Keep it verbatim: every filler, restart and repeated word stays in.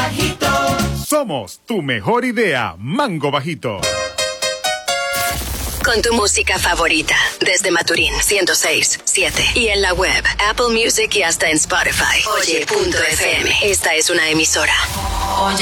Bajito. Somos tu mejor idea, Mango Bajito. Con tu música favorita, desde Maturín ciento seis punto siete y en la web, Apple Music y hasta en Spotify. Oye punto f m. Esta es una emisora